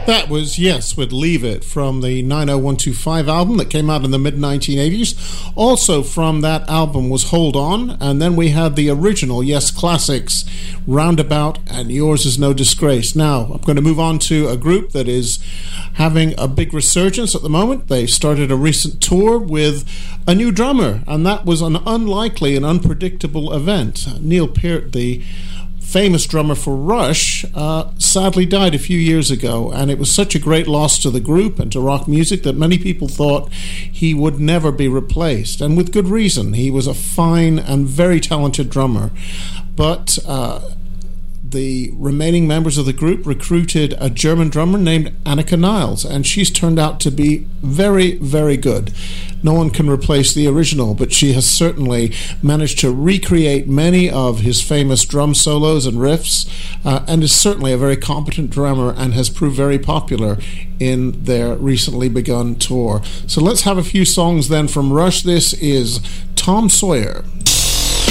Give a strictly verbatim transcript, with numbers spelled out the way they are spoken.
That was Yes with Leave It from the nine oh one two five album that came out in the mid nineteen eighties. Also from that album was Hold On, and then we had the original Yes classics, Roundabout and Yours Is No Disgrace. Now, I'm going to move on to a group that is having a big resurgence at the moment. They started a recent tour with a new drummer, and that was an unlikely and unpredictable event. Neil Peart, the famous drummer for Rush, uh, sadly died a few years ago, and it was such a great loss to the group and to rock music that many people thought he would never be replaced, and with good reason. He was a fine and very talented drummer, but uh, the remaining members of the group recruited a German drummer named Annika Niles, and she's turned out to be very, very good. No one can replace the original, but she has certainly managed to recreate many of his famous drum solos and riffs, uh, and is certainly a very competent drummer and has proved very popular in their recently begun tour. So let's have a few songs then from Rush. This is Tom Sawyer.